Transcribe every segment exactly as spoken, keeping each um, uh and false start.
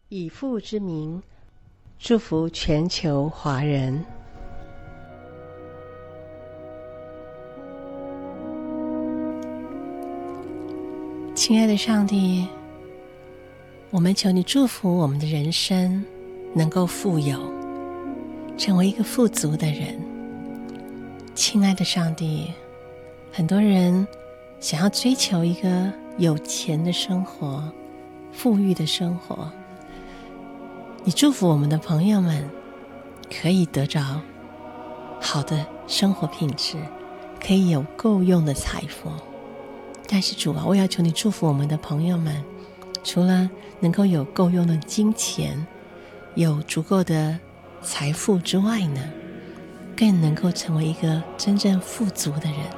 以父之名，祝福全球华人。亲爱的上帝，我们求你祝福我们的人生能够富有，成为一个富足的人。亲爱的上帝，很多人想要追求一个有钱的生活，富裕的生活。你祝福我们的朋友们可以得着好的生活品质，可以有够用的财富。但是主啊，我要求你祝福我们的朋友们，除了能够有够用的金钱，有足够的财富之外呢，更能够成为一个真正富足的人。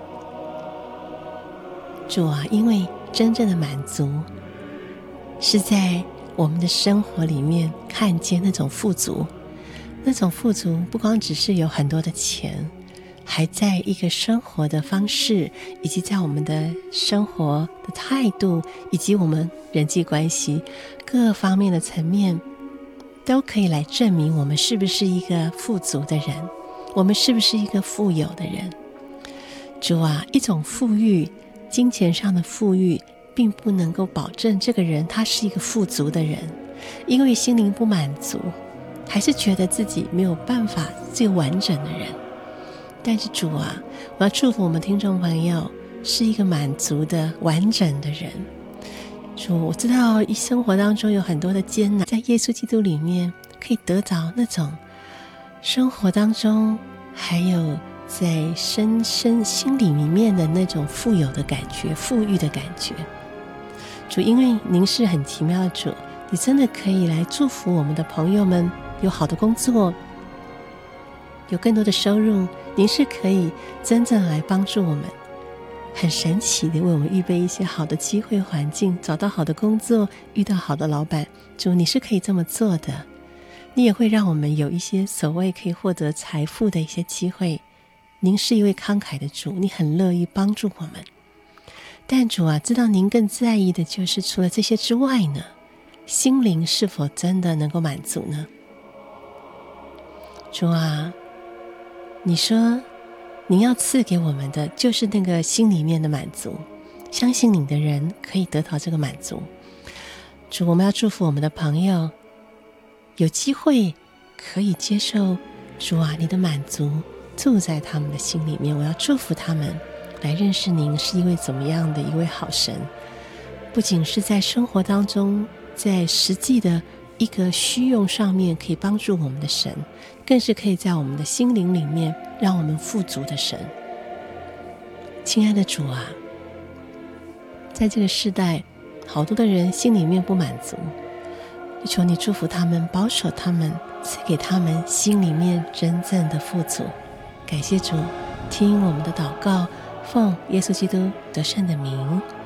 主啊，因为真正的满足是在我们的生活里面看见那种富足，那种富足不光只是有很多的钱，还在一个生活的方式，以及在我们的生活的态度，以及我们人际关系各方面的层面，都可以来证明我们是不是一个富足的人，我们是不是一个富有的人。主啊，一种富裕，金钱上的富裕并不能够保证这个人他是一个富足的人，因为心灵不满足，还是觉得自己没有办法是一个完整的人。但是主啊，我要祝福我们听众朋友是一个满足的完整的人。主，我知道生活当中有很多的艰难，在耶稣基督里面可以得着那种生活当中还有在深深心里面的那种富有的感觉，富裕的感觉。主，因为您是很奇妙的主，你真的可以来祝福我们的朋友们有好的工作，有更多的收入，您是可以真正来帮助我们，很神奇的为我们预备一些好的机会环境，找到好的工作，遇到好的老板。主，你是可以这么做的，你也会让我们有一些所谓可以获得财富的一些机会。您是一位慷慨的主，你很乐意帮助我们。但主啊，知道您更在意的就是除了这些之外呢，心灵是否真的能够满足呢？主啊，你说您要赐给我们的就是那个心里面的满足，相信你的人可以得到这个满足。主，我们要祝福我们的朋友有机会可以接受主啊，你的满足住在他们的心里面。我要祝福他们来认识您是一位怎么样的一位好神，不仅是在生活当中，在实际的一个需用上面可以帮助我们的神，更是可以在我们的心灵里面让我们富足的神。亲爱的主啊，在这个世代好多的人心里面不满足，求你祝福他们，保守他们，赐给他们心里面真正的富足。感谢主，听我们的祷告，奉耶稣基督得胜的名，